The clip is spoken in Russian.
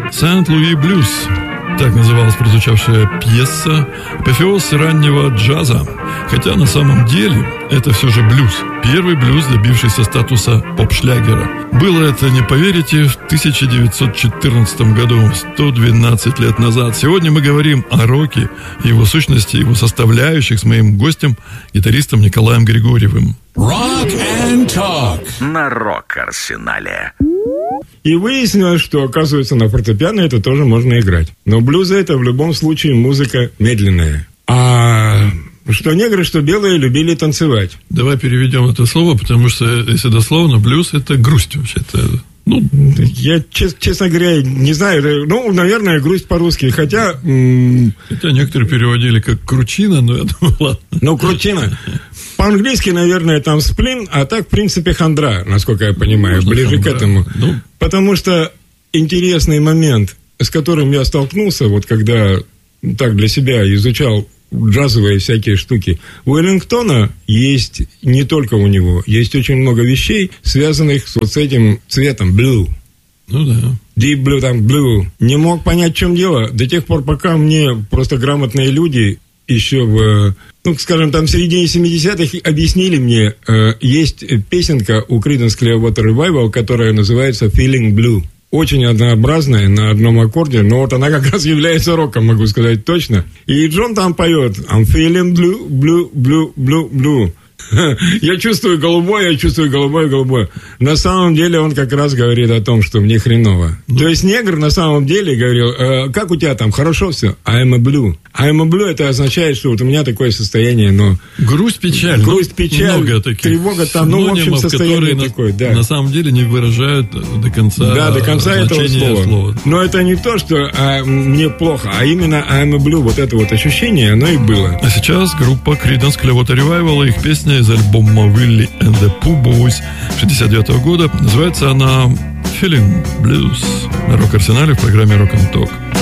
«Сент-Луи Блюз». Так называлась прозвучавшая пьеса, апофеоз раннего джаза. Хотя на самом деле это все же блюз. Первый блюз, добившийся статуса поп-шлягера. Было это, не поверите, в 1914 году, 112 лет назад. Сегодня мы говорим о роке, его сущности, его составляющих с моим гостем, гитаристом Николаем Григорьевым. Rock and Talk на Рок-Арсенале. И выяснилось, что, оказывается, на фортепиано это тоже можно играть. Но блюз это в любом случае музыка медленная. А что негры, что белые любили танцевать. Давай переведем это слово, потому что, если дословно, блюз это грусть вообще-то. Я, честно говоря, не знаю. Наверное, грусть по-русски. Хотя некоторые переводили как кручина, но я думаю, ладно. Кручина. По-английски, наверное, там сплин, а так, в принципе, хандра, насколько я понимаю, можно ближе хандра. К этому. Потому что интересный момент, с которым я столкнулся, вот когда так для себя изучал джазовые всякие штуки. У Эллингтона есть, не только у него, есть очень много вещей, связанных с этим цветом blue. Ну да. Deep blue, там blue. Не мог понять, в чем дело, до тех пор, пока мне просто грамотные люди еще в, скажем, там в середине 70-х объяснили мне, есть песенка у Creedence Clearwater Revival, которая называется Feeling Blue. Очень однообразная, на одном аккорде, но вот она как раз является роком, могу сказать точно. И Джон там поет I'm feeling blue, blue, blue, blue, blue. Я чувствую голубое, голубое. На самом деле он как раз говорит о том, что мне хреново. То есть негр на самом деле говорил, как у тебя там, хорошо все? I'm a blue. I'm a blue, это означает, что вот у меня такое состояние, но... Грусть, печаль. Много таких тревога там, в общем, состояние такое, да. На самом деле не выражают до конца... Да, до конца этого слова. Но это не то, что мне плохо, а именно I'm a blue, вот это вот ощущение, оно и было. А сейчас группа Creedence Clearwater Revival, их песня из альбома Willie and the Pooh Boys 69 года. Называется она Feeling Blues на Рок-Арсенале в программе Rock and Talk.